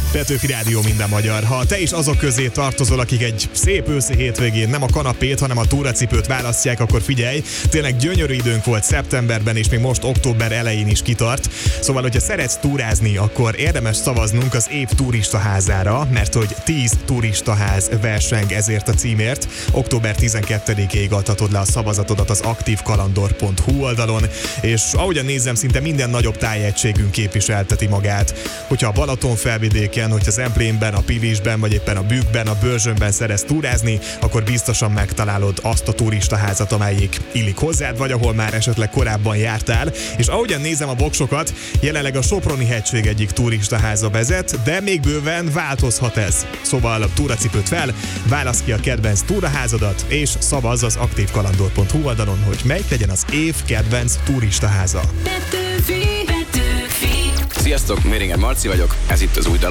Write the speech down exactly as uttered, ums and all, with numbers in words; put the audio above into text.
Petőfi Rádió, minden magyar. Ha te is azok közé tartozol, akik egy szép őszi hétvégén nem a kanapét, hanem a túracipőt választják, akkor figyelj, tényleg gyönyörű időnk volt szeptemberben, és még most október elején is kitart. Szóval, hogyha szeretsz túrázni, akkor érdemes szavaznunk az év turistaházára, mert hogy tíz turistaház verseng ezért a címért. október tizenkettedikéig adhatod le a szavazatodat az aktívkalandor pont hu oldalon, és ahogyan nézem, szinte minden nagyobb tájegységünk képviselteti magát. Hogyha a Balaton felvidéken, hogyha Zemplénben, a Pilisben, vagy éppen a Bükkben, a Börzsönben szeretsz túrázni, akkor biztosan megtalálod azt a turistaházat, amelyik illik hozzád, vagy ahol már esetleg korábban jártál. És ahogyan nézem a boksokat, jelenleg a Soproni hegység egyik turistaháza vezet, de még bőven változhat ez. Szóval a túracipőt fel, válasz ki a kedvenc túraházadat, és szavazz az aktívkalandor pont hu oldalon, hogy melyik legyen az év kedvenc turistaháza. Petőfi, Petőfi. Sziasztok, Méringer Marci vagyok, ez itt az új dal.